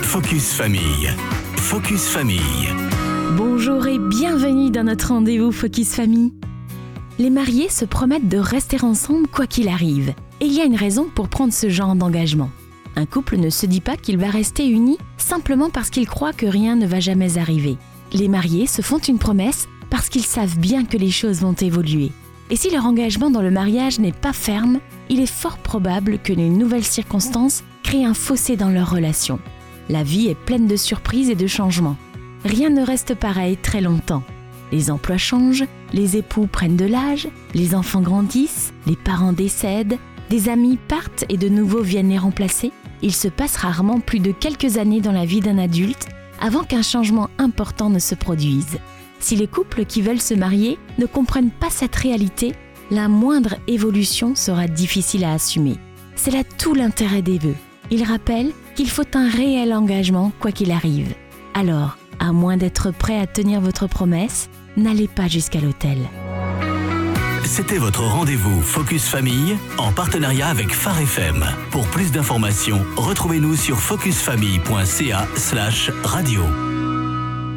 Focus Famille. Focus Famille. Bonjour et bienvenue dans notre rendez-vous Focus Famille. Les mariés se promettent de rester ensemble quoi qu'il arrive. Et il y a une raison pour prendre ce genre d'engagement. Un couple ne se dit pas qu'il va rester uni simplement parce qu'il croit que rien ne va jamais arriver. Les mariés se font une promesse parce qu'ils savent bien que les choses vont évoluer. Et si leur engagement dans le mariage n'est pas ferme, il est fort probable que les nouvelles circonstances créent un fossé dans leur relation. La vie est pleine de surprises et de changements. Rien ne reste pareil très longtemps. Les emplois changent, les époux prennent de l'âge, les enfants grandissent, les parents décèdent, des amis partent et de nouveaux viennent les remplacer. Il se passe rarement plus de quelques années dans la vie d'un adulte avant qu'un changement important ne se produise. Si les couples qui veulent se marier ne comprennent pas cette réalité, la moindre évolution sera difficile à assumer. C'est là tout l'intérêt des vœux. Ils rappellent qu'il faut un réel engagement quoi qu'il arrive. Alors, à moins d'être prêt à tenir votre promesse, n'allez pas jusqu'à l'autel. C'était votre rendez-vous Focus Famille en partenariat avec Phare FM. Pour plus d'informations, retrouvez-nous sur focusfamille.ca/radio.